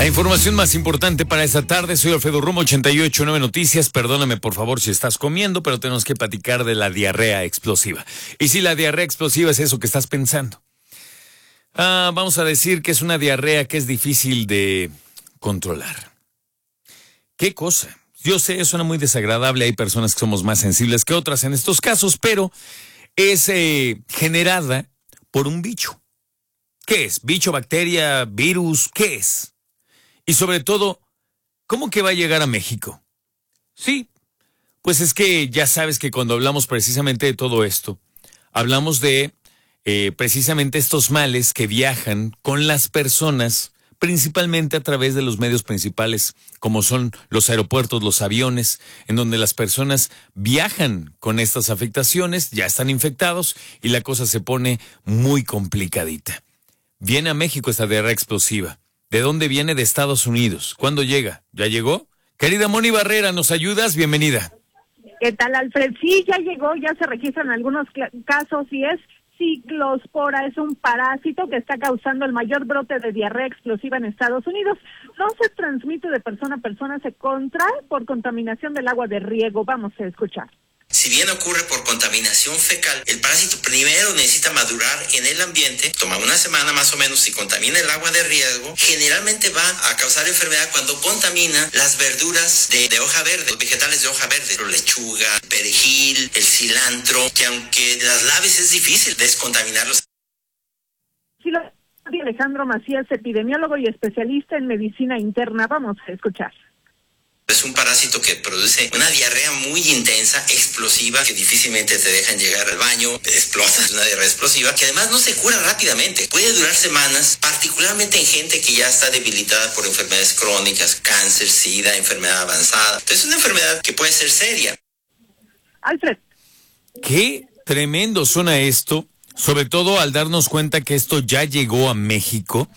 información más importante para esta tarde, soy Alfredo Romo, 88.9 Noticias. Perdóname por favor si estás comiendo, pero tenemos que platicar de la diarrea explosiva. Y si la diarrea explosiva es eso que estás pensando. Vamos a decir que es una diarrea que es difícil de controlar. ¿Qué cosa? Yo sé, suena muy desagradable, hay personas que somos más sensibles que otras en estos casos, pero es generada por un bicho. ¿Qué es? ¿Bicho, bacteria, virus? ¿Qué es? Y sobre todo, ¿cómo que va a llegar a México? Sí, pues es que ya sabes que cuando hablamos precisamente de todo esto, hablamos de precisamente estos males que viajan con las personas, principalmente a través de los medios principales, como son los aeropuertos, los aviones, en donde las personas viajan con estas afectaciones, ya están infectados y la cosa se pone muy complicadita. Viene a México esta diarrea explosiva. ¿De dónde viene? De Estados Unidos. ¿Cuándo llega? ¿Ya llegó? Querida Moni Barrera, ¿nos ayudas? Bienvenida. ¿Qué tal, Alfred? Sí, ya llegó, ya se registran algunos casos y es ciclospora, es un parásito que está causando el mayor brote de diarrea explosiva en Estados Unidos. No se transmite de persona a persona, se contrae por contaminación del agua de riego. Vamos a escuchar. Si bien ocurre por contaminación fecal, el parásito primero necesita madurar en el ambiente, toma una semana más o menos. Si contamina el agua de riego, generalmente va a causar enfermedad cuando contamina las verduras de hoja verde, los vegetales de hoja verde, la lechuga, el perejil, el cilantro, que aunque las laves es difícil descontaminarlos. Sí, Alejandro Macías, epidemiólogo y especialista en medicina interna. Vamos a escuchar. Es un parásito que produce una diarrea muy intensa, explosiva, que difícilmente te dejan llegar al baño, explota, es una diarrea explosiva, que además no se cura rápidamente. Puede durar semanas, particularmente en gente que ya está debilitada por enfermedades crónicas, cáncer, sida, enfermedad avanzada. Entonces es una enfermedad que puede ser seria. Alfred. Qué tremendo suena esto, sobre todo al darnos cuenta que esto ya llegó a México.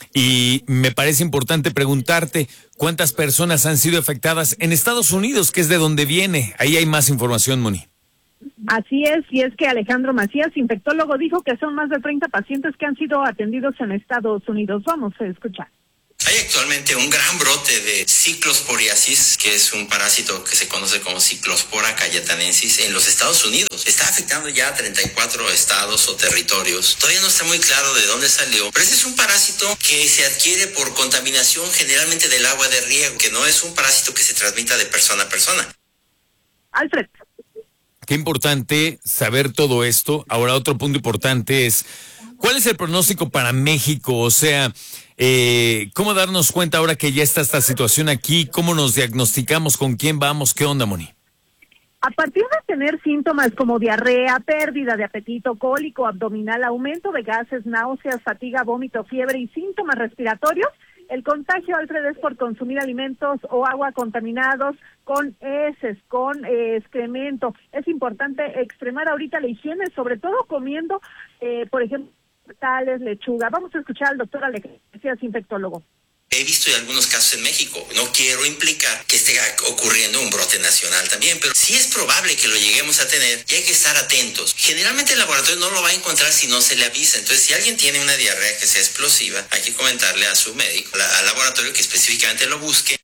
Y me parece importante preguntarte cuántas personas han sido afectadas en Estados Unidos, que es de donde viene. Ahí hay más información, Moni. Así es, y es que Alejandro Macías, infectólogo, dijo que son más de 30 pacientes que han sido atendidos en Estados Unidos. Vamos a escuchar. Hay actualmente un gran brote de ciclosporiasis, que es un parásito que se conoce como Cyclospora cayetanensis en los Estados Unidos. Está afectando ya a 34 estados o territorios. Todavía no está muy claro de dónde salió, pero ese es un parásito que se adquiere por contaminación generalmente del agua de riego, que no es un parásito que se transmita de persona a persona. Alfred. Qué importante saber todo esto. Ahora, otro punto importante es, ¿cuál es el pronóstico para México? O sea, ¿cómo darnos cuenta ahora que ya está esta situación aquí? ¿Cómo nos diagnosticamos? ¿Con quién vamos? ¿Qué onda, Moni? A partir de tener síntomas como diarrea, pérdida de apetito, cólico abdominal, aumento de gases, náuseas, fatiga, vómito, fiebre y síntomas respiratorios, el contagio, Alfred, es por consumir alimentos o agua contaminados con heces, con excremento. Es importante extremar ahorita la higiene, sobre todo comiendo, por ejemplo, tales, lechuga. Vamos a escuchar al doctor Alejandro Macías, infectólogo. He visto ya algunos casos en México. No quiero implicar que esté ocurriendo un brote nacional también, pero sí es probable que lo lleguemos a tener y hay que estar atentos. Generalmente el laboratorio no lo va a encontrar si no se le avisa. Entonces, si alguien tiene una diarrea que sea explosiva, hay que comentarle a su médico, al laboratorio, que específicamente lo busque.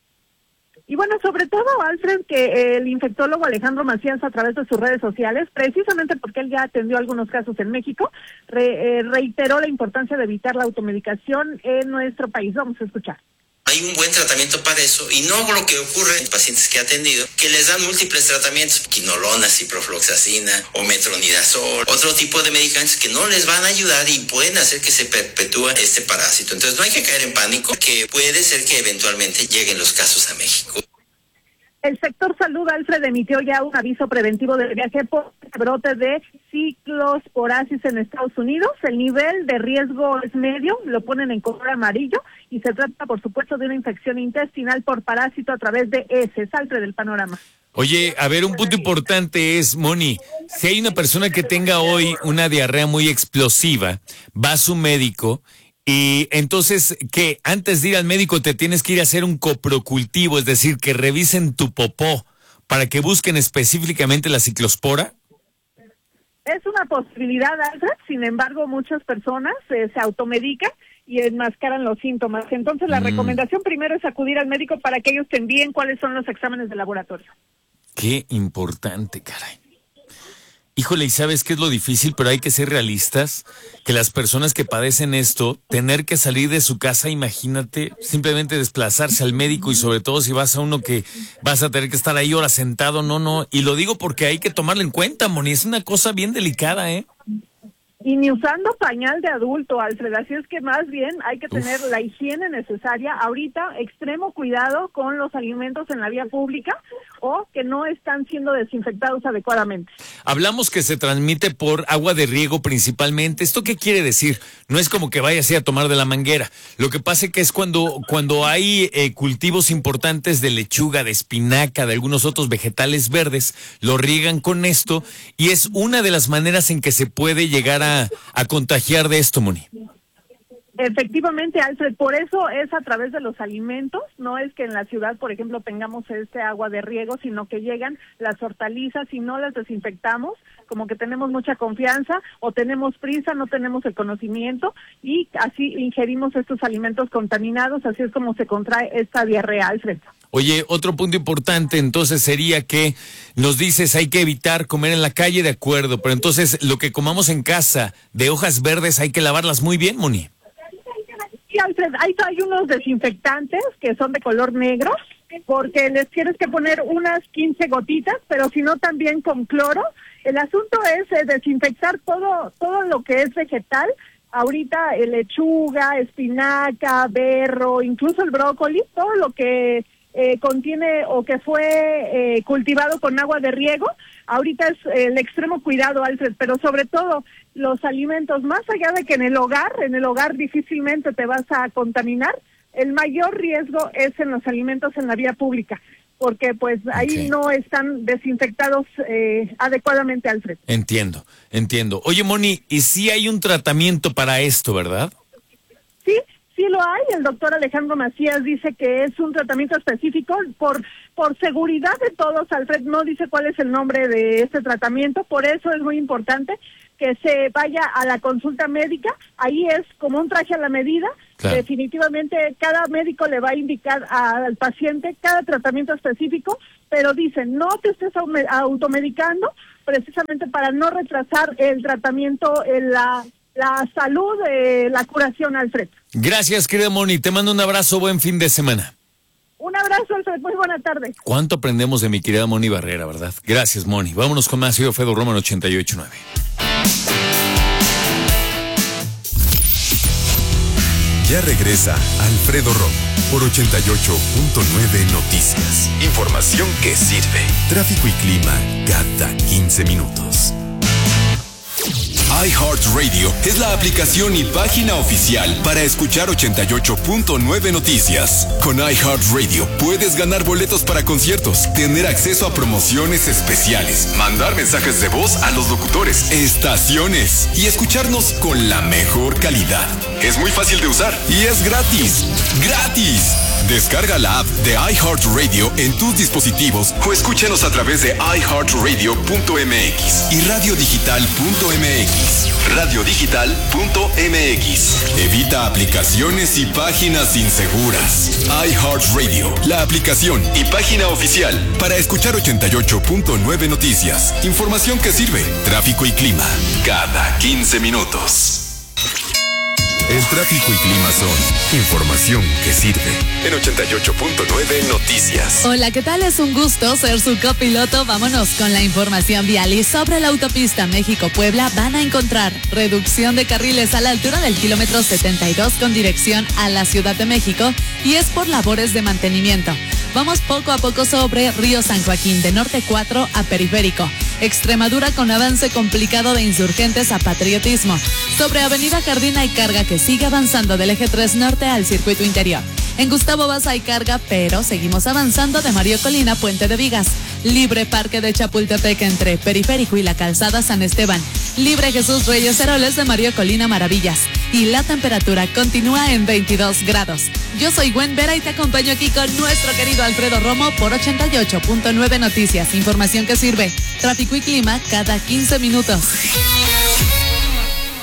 Y bueno, sobre todo, Alfred, que el infectólogo Alejandro Macías, a través de sus redes sociales, precisamente porque él ya atendió algunos casos en México, reiteró la importancia de evitar la automedicación en nuestro país. Vamos a escuchar. Hay un buen tratamiento para eso y no lo que ocurre en pacientes que he atendido, que les dan múltiples tratamientos, quinolona, ciprofloxacina o metronidazol, otro tipo de medicamentos que no les van a ayudar y pueden hacer que se perpetúe este parásito. Entonces no hay que caer en pánico, que puede ser que eventualmente lleguen los casos a México. El sector salud, Alfred, emitió ya un aviso preventivo de viaje por brote de ciclosporasis en Estados Unidos. El nivel de riesgo es medio, lo ponen en color amarillo, y se trata, por supuesto, de una infección intestinal por parásito a través de heces. Alfred, del panorama. Oye, a ver, un punto importante es, Moni, si hay una persona que tenga hoy una diarrea muy explosiva, va a su médico. Y entonces, ¿qué? Antes de ir al médico te tienes que ir a hacer un coprocultivo, es decir, que revisen tu popó para que busquen específicamente la ciclospora. Es una posibilidad, Alfred. Sin embargo, muchas personas se automedican y enmascaran los síntomas. Entonces la recomendación primero es acudir al médico para que ellos te envíen cuáles son los exámenes de laboratorio. Qué importante, caray. Híjole, ¿y sabes qué es lo difícil? Pero hay que ser realistas, que las personas que padecen esto, tener que salir de su casa, imagínate, simplemente desplazarse al médico y sobre todo si vas a uno que vas a tener que estar ahí horas sentado, no. Y lo digo porque hay que tomarlo en cuenta, Moni, es una cosa bien delicada, ¿eh? Y ni usando pañal de adulto, Alfred, así es que más bien hay que tener la higiene necesaria. Ahorita, extremo cuidado con los alimentos en la vía pública o que no están siendo desinfectados adecuadamente. Hablamos que se transmite por agua de riego principalmente. ¿Esto qué quiere decir? No es como que vayas a tomar de la manguera. Lo que pasa es que es cuando hay cultivos importantes de lechuga, de espinaca, de algunos otros vegetales verdes, lo riegan con esto y es una de las maneras en que se puede llegar a contagiar de esto, Moni. Efectivamente, Alfred, por eso es a través de los alimentos, no es que en la ciudad, por ejemplo, tengamos este agua de riego, sino que llegan las hortalizas y no las desinfectamos, como que tenemos mucha confianza o tenemos prisa, no tenemos el conocimiento y así ingerimos estos alimentos contaminados, así es como se contrae esta diarrea, Alfred. Oye, otro punto importante entonces sería que nos dices hay que evitar comer en la calle, de acuerdo, pero entonces lo que comamos en casa de hojas verdes hay que lavarlas muy bien, Moni. Sí, Alfred, hay unos desinfectantes que son de color negro, porque les tienes que poner unas 15 gotitas, pero si no también con cloro. El asunto es desinfectar todo lo que es vegetal. Ahorita lechuga, espinaca, berro, incluso el brócoli, todo lo que contiene o que fue cultivado con agua de riego. Ahorita es el extremo cuidado, Alfred, pero sobre todo los alimentos, más allá de que en el hogar difícilmente te vas a contaminar, el mayor riesgo es en los alimentos en la vía pública, porque pues ahí no están desinfectados adecuadamente, Alfred. Entiendo. Oye, Moni, ¿y si hay un tratamiento para esto, verdad? Sí lo hay. El doctor Alejandro Macías dice que es un tratamiento específico por seguridad de todos. Alfred no dice cuál es el nombre de este tratamiento, por eso es muy importante que se vaya a la consulta médica. Ahí es como un traje a la medida. Claro. Definitivamente cada médico le va a indicar al paciente cada tratamiento específico, pero dicen no te estés automedicando precisamente para no retrasar el tratamiento, la salud, la curación, Alfred. Gracias, querida Moni. Te mando un abrazo, buen fin de semana. Un abrazo, Alfred. Muy buena tarde. ¿Cuánto aprendemos de mi querida Moni Barrera, verdad? Gracias, Moni. Vámonos con más. Soy Alfredo Romo en 88.9. Ya regresa Alfredo Romo por 88.9 Noticias. Información que sirve. Tráfico y clima cada 15 minutos. iHeartRadio es la aplicación y página oficial para escuchar 88.9 Noticias. Con iHeartRadio puedes ganar boletos para conciertos, tener acceso a promociones especiales, mandar mensajes de voz a los locutores, estaciones y escucharnos con la mejor calidad. Es muy fácil de usar y es gratis. ¡Gratis! Descarga la app de iHeartRadio en tus dispositivos o escúchanos a través de iHeartRadio.mx y radiodigital.mx. Radiodigital.mx. Evita aplicaciones y páginas inseguras. iHeartRadio, la aplicación y página oficial para escuchar 88.9 Noticias. Información que sirve. Tráfico y clima cada 15 minutos. El tráfico y clima son información que sirve en 88.9 Noticias. Hola, ¿qué tal? Es un gusto ser su copiloto. Vámonos con la información vial. Y sobre la autopista México-Puebla van a encontrar reducción de carriles a la altura del kilómetro 72 con dirección a la Ciudad de México y es por labores de mantenimiento. Vamos poco a poco sobre Río San Joaquín, de Norte 4 a Periférico. Extremadura con avance complicado de Insurgentes a Patriotismo. Sobre Avenida Jardín hay carga que sigue avanzando del eje 3 norte al circuito interior. En Gustavo Vaz hay carga, pero seguimos avanzando de Mario Colina, Puente de Vigas. Libre Parque de Chapultepec entre Periférico y la Calzada San Esteban. Libre Jesús Reyes Heroles de Mario Colina, Maravillas. Y la temperatura continúa en 22 grados. Yo soy Gwen Vera y te acompaño aquí con nuestro querido Alfredo Romo por 88.9 Noticias. Información que sirve. Tráfico y clima cada 15 minutos.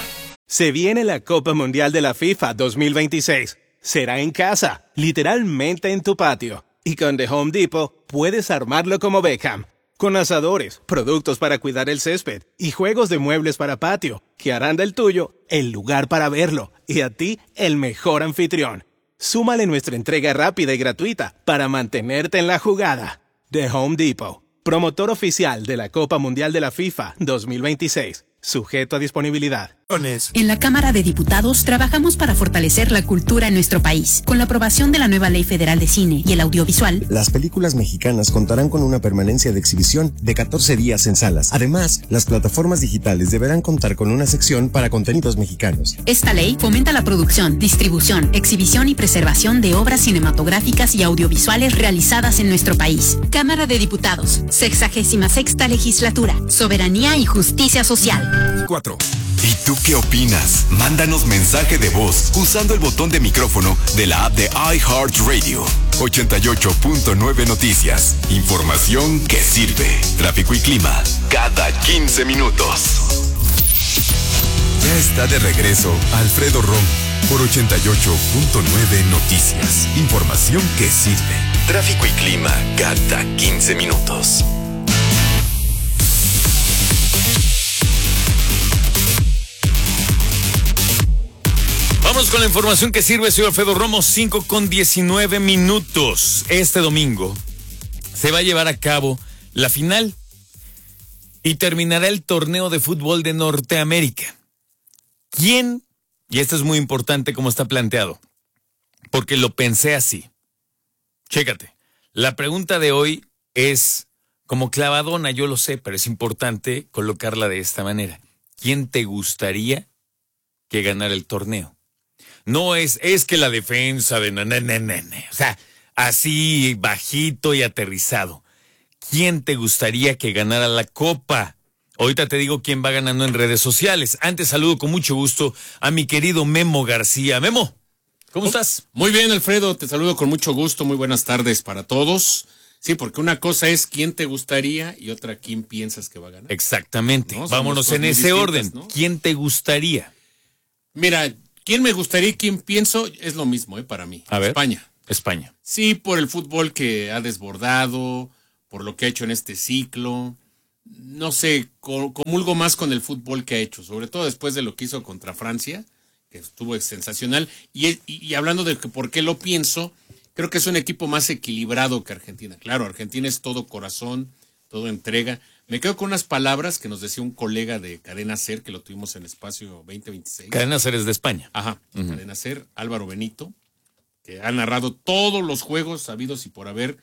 Se viene la Copa Mundial de la FIFA 2026. Será en casa, literalmente en tu patio. Y con The Home Depot puedes armarlo como Beckham. Con asadores, productos para cuidar el césped y juegos de muebles para patio, que harán del tuyo el lugar para verlo y a ti el mejor anfitrión. Súmale nuestra entrega rápida y gratuita para mantenerte en la jugada. The Home Depot, promotor oficial de la Copa Mundial de la FIFA 2026. Sujeto a disponibilidad. En la Cámara de Diputados trabajamos para fortalecer la cultura en nuestro país. Con la aprobación de la nueva Ley Federal de Cine y el Audiovisual, las películas mexicanas contarán con una permanencia de exhibición de 14 días en salas. Además, las plataformas digitales deberán contar con una sección para contenidos mexicanos. Esta ley fomenta la producción, distribución, exhibición y preservación de obras cinematográficas y audiovisuales realizadas en nuestro país. Cámara de Diputados, 66ª Legislatura, Soberanía y Justicia Social. 4. ¿Y tú qué opinas? Mándanos mensaje de voz usando el botón de micrófono de la app de iHeartRadio. 88.9 Noticias. Información que sirve. Tráfico y clima cada 15 minutos. Ya está de regreso Alfredo Romo por 88.9 Noticias. Información que sirve. Tráfico y clima cada 15 minutos. Vamos con la información que sirve. Soy Alfredo Romo, 5:19. Este domingo se va a llevar a cabo la final y terminará el torneo de fútbol de Norteamérica. ¿Quién? Y esto es muy importante como está planteado, porque lo pensé así. Chécate, la pregunta de hoy es como clavadona, yo lo sé, pero es importante colocarla de esta manera. ¿Quién te gustaría que ganara el torneo? No es que la defensa de o sea, así bajito y aterrizado. ¿Quién te gustaría que ganara la copa? Ahorita te digo quién va ganando en redes sociales. Antes saludo con mucho gusto a mi querido Memo García. Memo, ¿cómo estás? Muy bien, Alfredo, te saludo con mucho gusto. Muy buenas tardes para todos. Sí, porque una cosa es quién te gustaría y otra quién piensas que va a ganar. Exactamente. ¿No? Vámonos en ese orden. ¿No? ¿Quién te gustaría? Mira, quién me gustaría y quién pienso es lo mismo, para mí. A ver. España. Sí, por el fútbol que ha desbordado, por lo que ha hecho en este ciclo. No sé, comulgo más con el fútbol que ha hecho, sobre todo después de lo que hizo contra Francia, que estuvo sensacional. Y hablando de por qué lo pienso, creo que es un equipo más equilibrado que Argentina. Claro, Argentina es todo corazón, todo entrega. Me quedo con unas palabras que nos decía un colega de Cadena SER, que lo tuvimos en Espacio 2026. Cadena SER es de España. Ajá, Cadena SER, Álvaro Benito, que ha narrado todos los juegos habidos y por haber,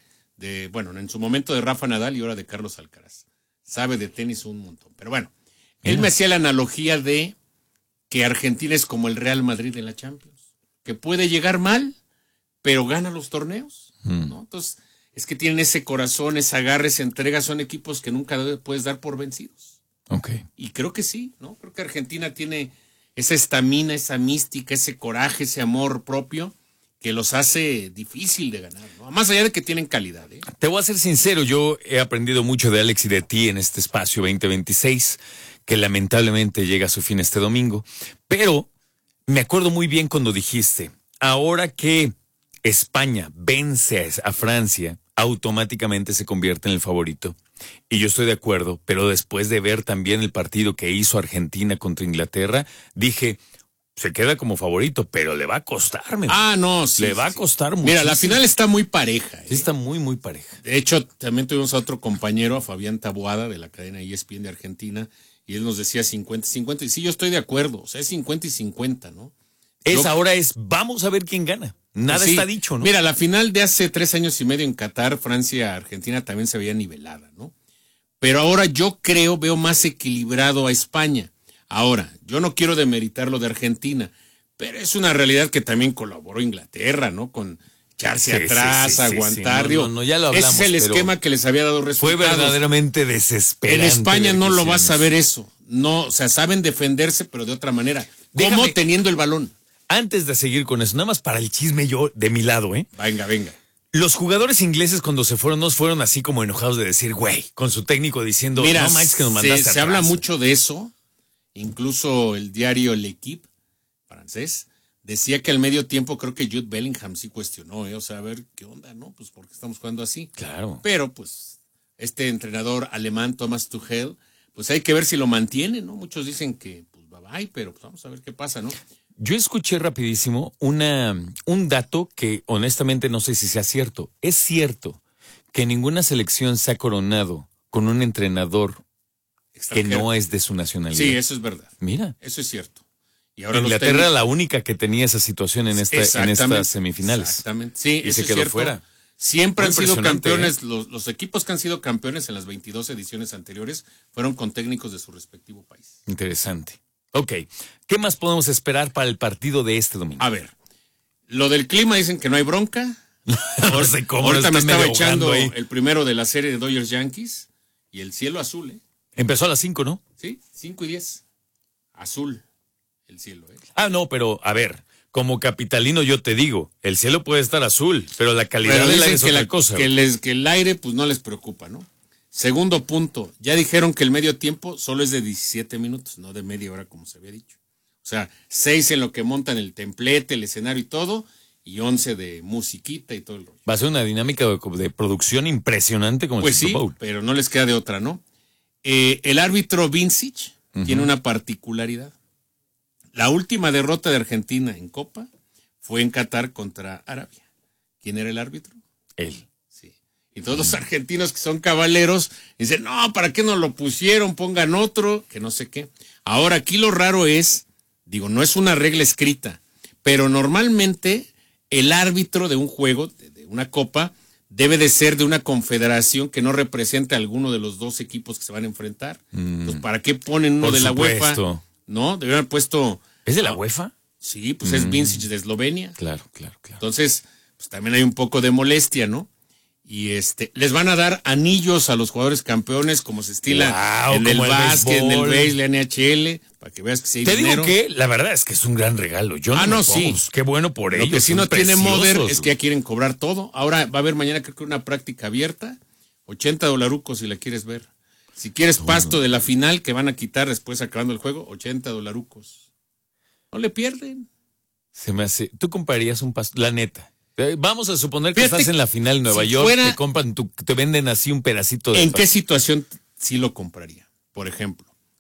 en su momento de Rafa Nadal y ahora de Carlos Alcaraz. Sabe de tenis un montón. Pero bueno, él me hacía la analogía de que Argentina es como el Real Madrid en la Champions, que puede llegar mal, pero gana los torneos, ¿no? Entonces, es que tienen ese corazón, esa garra, esa entrega, son equipos que nunca puedes dar por vencidos. Okay. Y creo que sí, ¿no? Creo que Argentina tiene esa estamina, esa mística, ese coraje, ese amor propio que los hace difícil de ganar, ¿no? Más allá de que tienen calidad, ¿eh? Te voy a ser sincero, yo he aprendido mucho de Alex y de ti en este Espacio 2026, que lamentablemente llega a su fin este domingo, pero me acuerdo muy bien cuando dijiste, ahora que España vence a Francia, automáticamente se convierte en el favorito. Y yo estoy de acuerdo, pero después de ver también el partido que hizo Argentina contra Inglaterra, dije, se queda como favorito, pero le va a costar. No, sí. Le va a costar mucho. Mira, la final está muy pareja. Sí, está muy, muy pareja. De hecho, también tuvimos a otro compañero, a Fabián Taboada, de la cadena ESPN de Argentina, y él nos decía 50-50. Y sí, yo estoy de acuerdo, o sea, es 50 y 50, ¿no? Ahora vamos a ver quién gana. Nada está dicho, ¿no? Mira, la final de hace 3 años y medio en Qatar, Francia-Argentina también se veía nivelada, ¿no? Pero ahora yo veo más equilibrado a España. Ahora, yo no quiero demeritar lo de Argentina, pero es una realidad que también colaboró Inglaterra, ¿no? Con echarse atrás, aguantar. Ya lo hablamos, ese es el esquema que les había dado resultados. Fue verdaderamente desesperante. En España no lo vas a ver eso. No, o sea, saben defenderse, pero de otra manera. ¿Cómo? Teniendo el balón. Antes de seguir con eso, nada más para el chisme yo de mi lado, ¿eh? Venga. Los jugadores ingleses cuando se fueron, no fueron así como enojados de decir, güey, con su técnico diciendo, mira, no manches que nos mandaste se habla mucho de eso Incluso el diario L'Equipe, francés, decía que al medio tiempo creo que Jude Bellingham sí cuestionó, o sea, a ver qué onda, ¿no? Pues ¿por qué estamos jugando así? Claro. Pero pues este entrenador alemán, Thomas Tuchel, pues hay que ver si lo mantiene, ¿no? Muchos dicen que pues bye, pero pues vamos a ver qué pasa, ¿no? Yo escuché rapidísimo un dato que honestamente no sé si sea cierto. Es cierto que ninguna selección se ha coronado con un entrenador que no es de su nacionalidad. Sí, eso es verdad. Mira. Eso es cierto. Y ahora Inglaterra era la única que tenía esa situación en estas semifinales. Exactamente. Sí, y eso se quedó es cierto. fuera. Siempre han sido campeones, los equipos que han sido campeones en las 22 ediciones anteriores fueron con técnicos de su respectivo país. Interesante. Ok, ¿qué más podemos esperar para el partido de este domingo? A ver, lo del clima dicen que no hay bronca. No sé cómo. Ahorita me estaba echando el primero de la serie de Dodgers Yankees y el cielo azul, ¿eh? Empezó a las 5, ¿no? Sí, 5:10. Azul el cielo, ¿eh? Ah, no, pero a ver, como capitalino yo te digo, el cielo puede estar azul, pero la calidad del aire es otra cosa. Que el aire pues no les preocupa, ¿no? Segundo punto, ya dijeron que el medio tiempo solo es de 17 minutos, no de media hora como se había dicho. O sea, 6 en lo que montan el templete, el escenario y todo, y 11 de musiquita y todo el rollo. Va a ser una dinámica de producción impresionante como pues el Super Bowl. Sí, pero no les queda de otra, ¿no? El árbitro Vincic tiene una particularidad. La última derrota de Argentina en Copa fue en Qatar contra Arabia. ¿Quién era el árbitro? Él. Y todos los argentinos que son cabaleros dicen, no, ¿para qué no lo pusieron? Pongan otro, que no sé qué. Ahora, aquí lo raro es, digo, no es una regla escrita, pero normalmente el árbitro de un juego, de una copa, debe de ser de una confederación que no represente a alguno de los dos equipos que se van a enfrentar. Pues, ¿para qué ponen uno de la UEFA? ¿No? Deberían haber puesto... ¿Es de la UEFA? Sí, pues es Vincic de Eslovenia. Claro. Entonces, pues también hay un poco de molestia, ¿no? Y les van a dar anillos a los jugadores campeones como se estila en el básquet, en el béisbol, la NHL, para que veas que sí hay dinero. Te digo que la verdad es que es un gran regalo. Sí. Qué bueno por ellos. Lo que sí no tiene Modern es que ya quieren cobrar todo. Ahora va a haber mañana creo que una práctica abierta, $80 si la quieres ver. Si quieres pasto de la final que van a quitar después acabando el juego, $80. No le pierden. Se me hace. ¿Tú comprarías un pasto? La neta. Vamos a suponer que estás en la final en Nueva York, te compran, te venden así un pedacito de ¿En pasto. qué situación sí lo compraría? Por ejemplo,